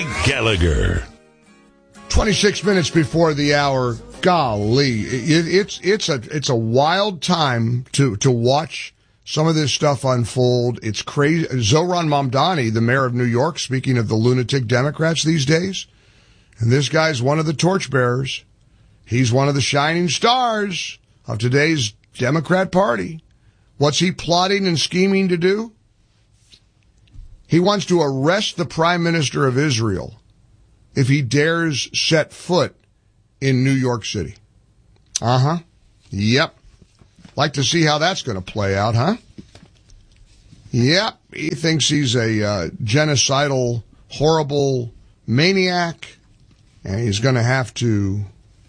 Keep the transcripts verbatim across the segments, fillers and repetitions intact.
Mike Gallagher. twenty-six minutes before the hour. Golly, it, it's it's a it's a wild time to to watch some of this stuff unfold. It's crazy. Zohran Mamdani, the mayor of New York, speaking of the lunatic Democrats these days, and this guy's one of the torchbearers. He's one of the shining stars of today's Democrat Party. What's he plotting and scheming to do? He wants to arrest the Prime Minister of Israel if he dares set foot in New York City. Uh-huh. Yep. Like to see how that's going to play out, huh? Yep. He thinks he's a uh, genocidal, horrible maniac, and he's going to have to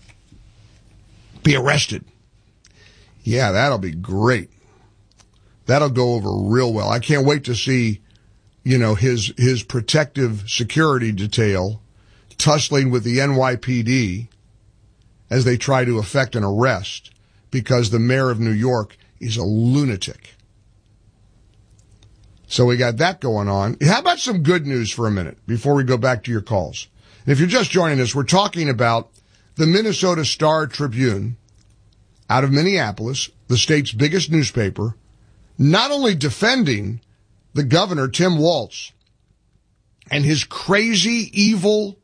be arrested. Yeah, that'll be great. That'll go over real well. I can't wait to see, you know, his his protective security detail tussling with the N Y P D as they try to effect an arrest because the mayor of New York is a lunatic. So we got that going on. How about some good news for a minute before we go back to your calls? And if you're just joining us, we're talking about the Minnesota Star Tribune out of Minneapolis, the state's biggest newspaper, not only defending the governor, Tim Walz, and his crazy, evil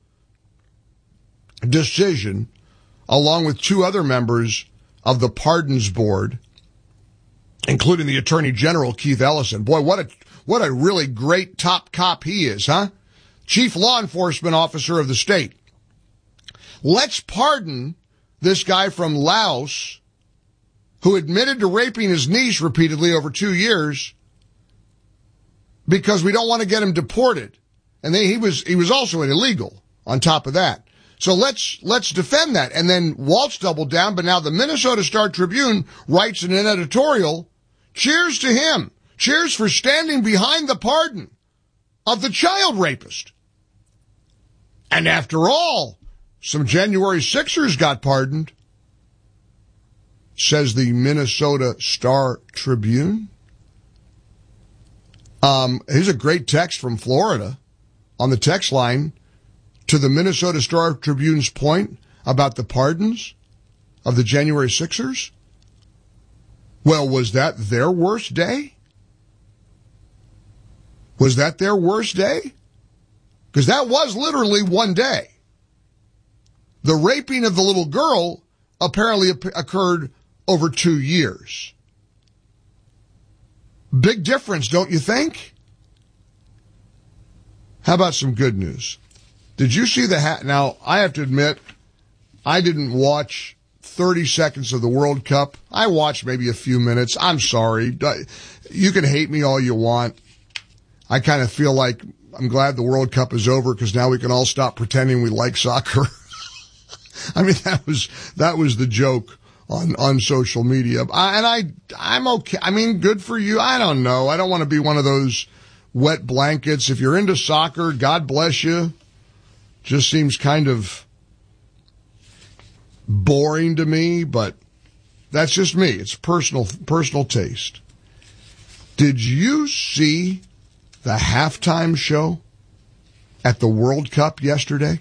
decision, along with two other members of the Pardons Board, including the Attorney General, Keith Ellison. Boy, what a what a really great top cop he is, huh? Chief Law Enforcement Officer of the state. Let's pardon this guy from Laos who admitted to raping his niece repeatedly over two years because we don't want to get him deported. And then he was he was also an illegal on top of that. So let's let's defend that. And then Walz doubled down, but now the Minnesota Star Tribune writes in an editorial, cheers to him. Cheers for standing behind the pardon of the child rapist. And after all, some January sixers got pardoned, says the Minnesota Star Tribune. Um, here's a great text from Florida on the text line to the Minnesota Star Tribune's point about the pardons of the January sixers. Well, was that their worst day? Was that their worst day? Because that was literally one day. The raping of the little girl apparently occurred over two years. Big difference, don't you think? How about some good news? Did you see the hat? Now, I have to admit, I didn't watch thirty seconds of the World Cup. I watched maybe a few minutes. I'm sorry. You can hate me all you want. I kind of feel like I'm glad the World Cup is over because now we can all stop pretending we like soccer. I mean, that was, that was the joke on, on social media. I, and I, I'm okay. I mean, good for you. I don't know. I don't want to be one of those wet blankets. If you're into soccer, God bless you. Just seems kind of boring to me, but that's just me. It's personal, personal taste. Did you see the halftime show at the World Cup yesterday?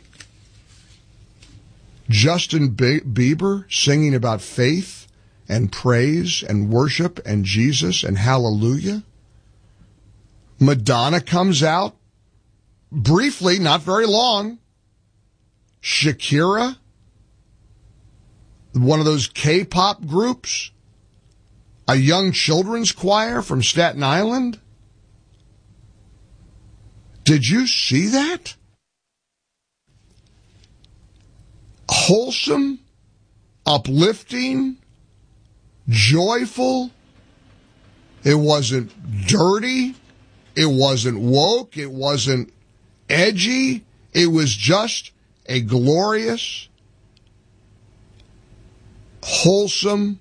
Justin Bieber singing about faith and praise and worship and Jesus and hallelujah. Madonna comes out briefly, not very long. Shakira, one of those K-pop groups, a young children's choir from Staten Island. Did you see that? Wholesome, uplifting, joyful. It wasn't dirty. It wasn't woke. It wasn't edgy. It was just a glorious, wholesome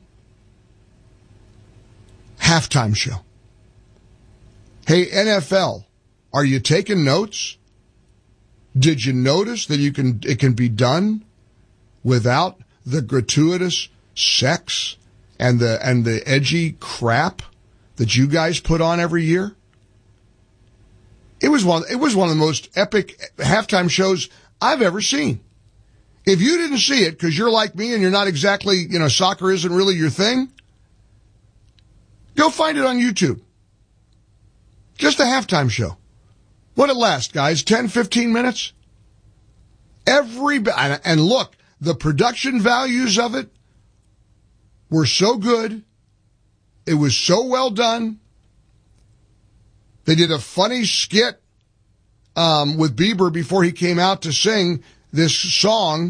halftime show. Hey, N F L, are you taking notes? Did you notice that you can it can be done without the gratuitous sex and the and the edgy crap that you guys put on every year? It was one, it was one of the most epic halftime shows I've ever seen. If you didn't see it, because you're like me and you're not exactly, you know, soccer isn't really your thing, go find it on YouTube. Just a halftime show. What'd it last, guys? ten, fifteen minutes? Every, and look, the production values of it were so good. It was so well done. They did a funny skit um, with Bieber before he came out to sing this song,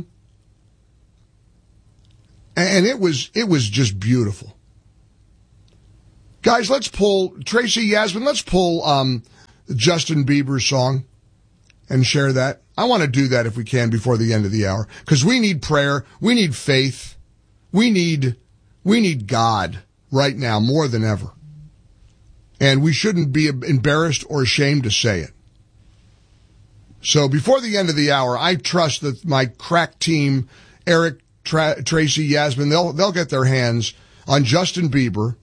and it was it was just beautiful. Guys, let's pull Tracy Yasmin. Let's pull um, Justin Bieber's song and share that. I want to do that if we can before the end of the hour, because we need prayer, we need faith, we need we need God right now more than ever. And we shouldn't be embarrassed or ashamed to say it. So before the end of the hour, I trust that my crack team, Eric, Tra- Tracy, Yasmin, they'll they'll get their hands on Justin Bieber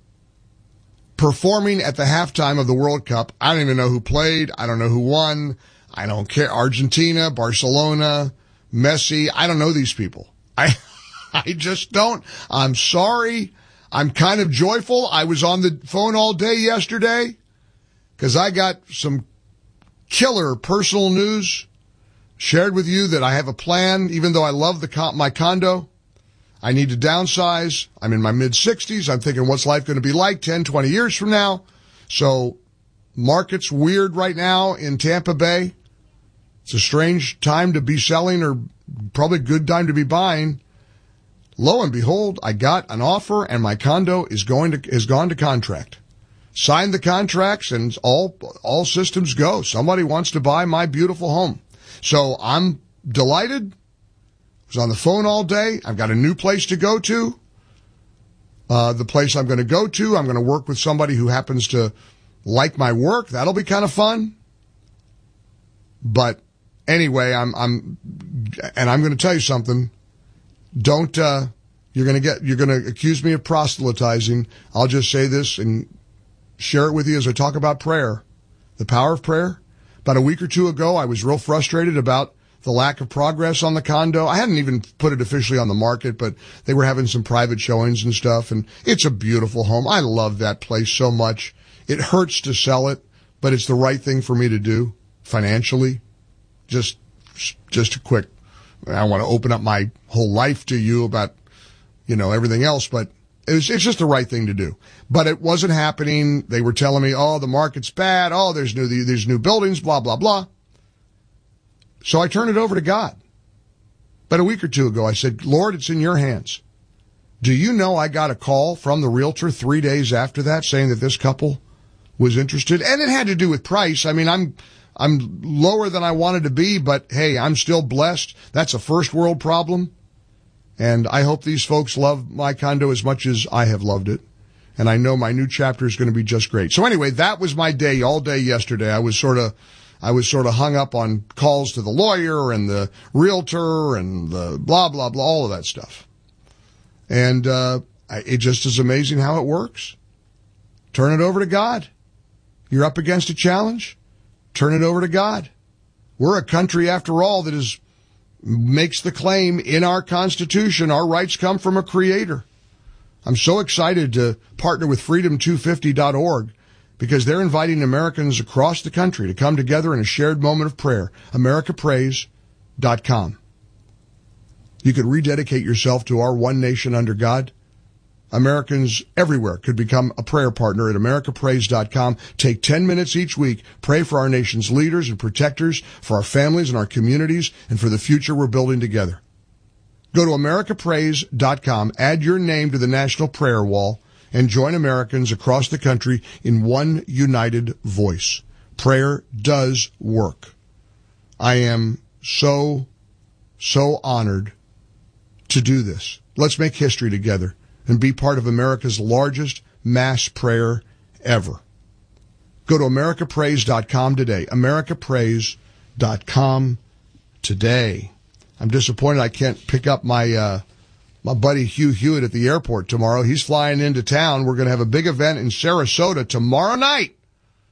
performing at the halftime of the World Cup. I don't even know who played. I don't know who won. I don't care. Argentina, Barcelona, Messi. I don't know these people. I I just don't. I'm sorry. I'm kind of joyful. I was on the phone all day yesterday because I got some killer personal news shared with you that I have a plan. Even though I love the con- my condo, I need to downsize. I'm in my mid-sixties. I'm thinking, what's life going to be like ten, twenty years from now? So market's weird right now in Tampa Bay. It's a strange time to be selling, or probably a good time to be buying. Lo and behold, I got an offer, and my condo is going to is gone to contract. Signed the contracts, and all all systems go. Somebody wants to buy my beautiful home, so I'm delighted. I was on the phone all day. I've got a new place to go to. Uh, the place I'm going to go to, I'm going to work with somebody who happens to like my work. That'll be kind of fun. But anyway, I'm I'm, and I'm going to tell you something. Don't, uh, you're going to get, you're going to accuse me of proselytizing. I'll just say this and share it with you as I talk about prayer, the power of prayer. About a week or two ago, I was real frustrated about the lack of progress on the condo. I hadn't even put it officially on the market, but they were having some private showings and stuff, and it's a beautiful home. I love that place so much. It hurts to sell it, but it's the right thing for me to do financially. Just, just a quick, I want to open up my whole life to you about, you know, everything else, but it was, it's just the right thing to do. But it wasn't happening. They were telling me, oh, the market's bad. Oh, there's new, there's new buildings, blah, blah, blah. So I turned it over to God. But a week or two ago, I said, Lord, it's in your hands. Do you know I got a call from the realtor three days after that saying that this couple was interested? And it had to do with price. I mean, I'm, I'm lower than I wanted to be, but hey, I'm still blessed. That's a first world problem. And I hope these folks love my condo as much as I have loved it. And I know my new chapter is going to be just great. So anyway, that was my day all day yesterday. I was sort of, I was sort of hung up on calls to the lawyer and the realtor and the blah, blah, blah, all of that stuff. And, uh, it just is amazing how it works. Turn it over to God. You're up against a challenge. Turn it over to God. We're a country, after all, that is makes the claim in our Constitution our rights come from a creator. I'm so excited to partner with freedom two fifty dot org because they're inviting Americans across the country to come together in a shared moment of prayer. America Prays dot com. You could rededicate yourself to our one nation under God. Americans everywhere could become a prayer partner at America Prays dot com. Take ten minutes each week. Pray for our nation's leaders and protectors, for our families and our communities, and for the future we're building together. Go to America Prays dot com, add your name to the National Prayer Wall, and join Americans across the country in one united voice. Prayer does work. I am so, so honored to do this. Let's make history together and be part of America's largest mass prayer ever. Go to America Prays dot com today. America Prays dot com today. I'm disappointed I can't pick up my uh, my buddy Hugh Hewitt at the airport tomorrow. He's flying into town. We're going to have a big event in Sarasota tomorrow night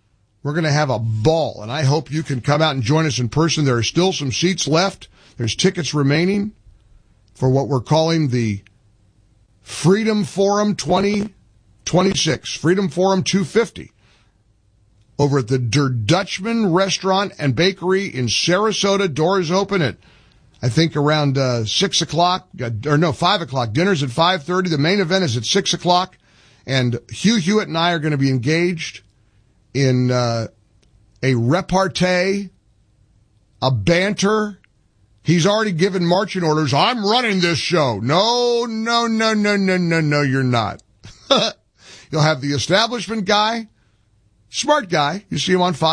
We're going to have a ball, and I hope you can come out and join us in person. There are still some seats left. There's tickets remaining for what we're calling the Freedom Forum twenty twenty-six, Freedom Forum two fifty, over at the Der Dutchman Restaurant and Bakery in Sarasota. Doors open at, I think, around uh, six o'clock, or no, five o'clock. Dinner's at five thirty. The main event is at six o'clock, and Hugh Hewitt and I are going to be engaged in uh, a repartee, a banter. He's already given marching orders. I'm running this show. No, no, no, no, no, no, no, you're not. You'll have the establishment guy, smart guy. You see him on Fox.